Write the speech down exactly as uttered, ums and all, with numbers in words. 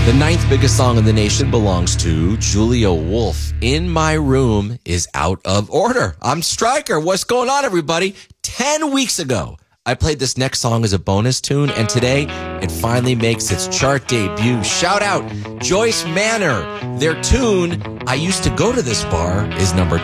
The ninth biggest song in the nation belongs to Julia Wolf. In My Room is out of order. I'm Stryker. What's going on, everybody? Ten weeks ago, I played this next song as a bonus tune, and today it finally makes its chart debut. Shout out Joyce Manor. Their tune, I Used to Go to This Bar, is number